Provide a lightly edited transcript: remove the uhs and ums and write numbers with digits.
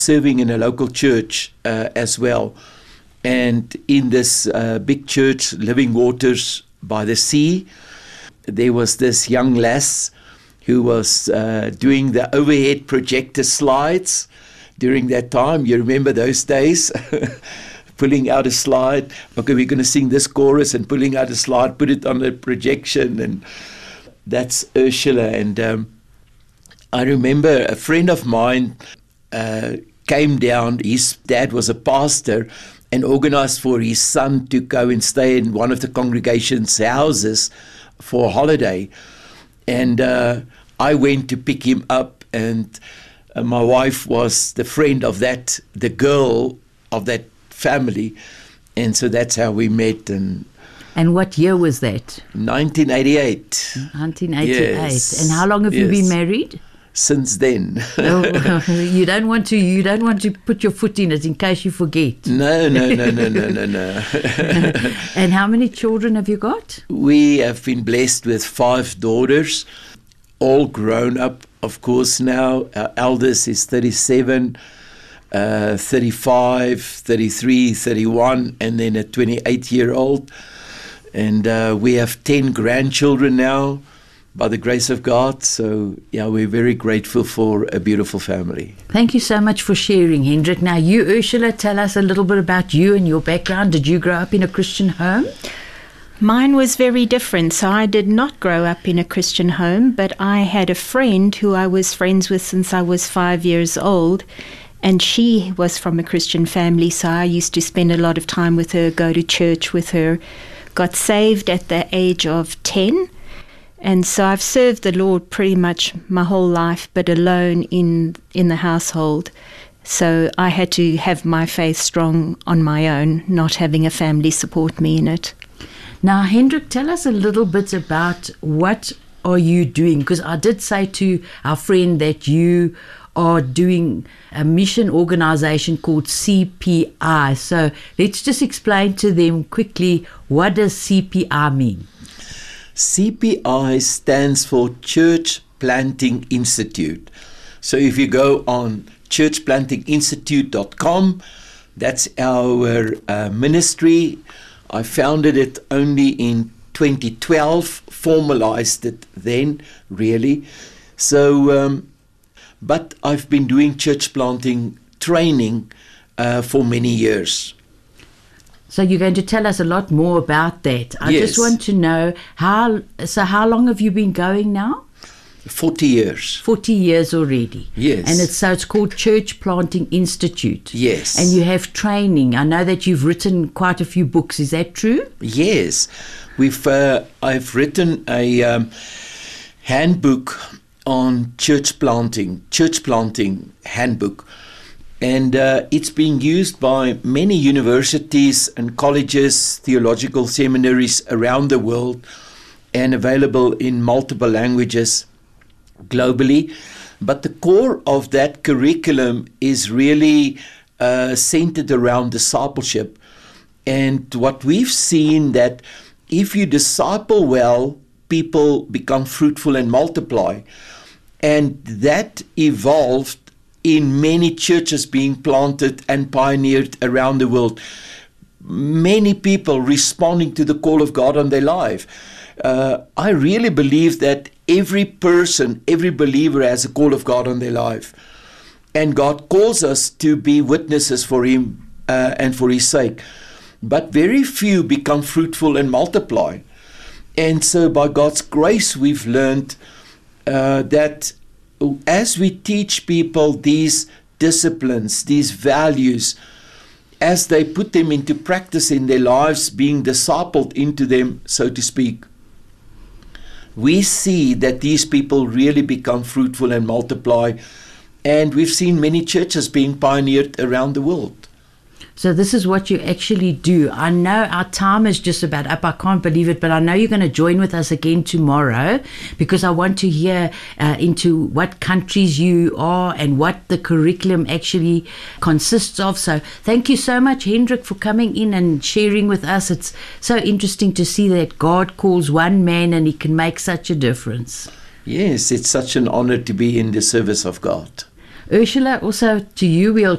serving in a local church as well. And in this big church, Living Waters by the Sea, there was this young lass who was doing the overhead projector slides during that time. You remember those days? Pulling out a slide. Okay, we're going to sing this chorus, and pulling out a slide, put it on the projection. And that's Ursula. And I remember a friend of mine came down. His dad was a pastor and organized for his son to go and stay in one of the congregation's houses for a holiday. And I went to pick him up, and my wife was the friend of the girl of that family. And so that's how we met. And what year was that? 1988. 1988. Yes. And how long have you been married? Since then. You don't want to put your foot in it in case you forget. No. And how many children have you got? We have been blessed with 5 daughters, all grown up, of course, now. Our eldest is 37, 35, 33, 31, and then a 28-year-old. And we have 10 grandchildren now, by the grace of God. So, yeah, we're very grateful for a beautiful family. Thank you so much for sharing, Hendrik. Now, you, Ursula, tell us a little bit about you and your background. Did you grow up in a Christian home? Mine was very different. So I did not grow up in a Christian home, but I had a friend who I was friends with since I was 5 years old, and she was from a Christian family, so I used to spend a lot of time with her, go to church with her. Got saved at the age of 10. And so I've served the Lord pretty much my whole life, but alone in the household. So I had to have my faith strong on my own, not having a family support me in it. Now, Hendrik, tell us a little bit about what are you doing? Because I did say to our friend that you are doing a mission organization called CPI. So let's just explain to them quickly, what does CPI mean? CPI stands for Church Planting Institute. So if you go on churchplantinginstitute.com, that's our ministry. I founded it only in 2012, formalized it then, really. So, but I've been doing church planting training for many years. So you're going to tell us a lot more about that. I just want to know, how long have you been going now? 40 years. 40 years already. Yes. And it's called Church Planting Institute. Yes. And you have training. I know that you've written quite a few books. Is that true? Yes. I've written a handbook on church planting handbook. And it's being used by many universities and colleges, theological seminaries around the world, and available in multiple languages globally. But the core of that curriculum is really centered around discipleship. And what we've seen, that if you disciple well, people become fruitful and multiply. And that evolved in many churches being planted and pioneered around the world. Many people responding to the call of God on their life. I really believe that every person, every believer has a call of God on their life. And God calls us to be witnesses for Him and for His sake. But very few become fruitful and multiply. And so by God's grace, we've learned that as we teach people these disciplines, these values, as they put them into practice in their lives, being discipled into them, so to speak, we see that these people really become fruitful and multiply. And we've seen many churches being pioneered around the world. So this is what you actually do. I know our time is just about up. I can't believe it, but I know you're going to join with us again tomorrow, because I want to hear into what countries you are and what the curriculum actually consists of. So thank you so much, Hendrik, for coming in and sharing with us. It's so interesting to see that God calls one man and He can make such a difference. Yes, it's such an honor to be in the service of God. Ursula, also to you, we'll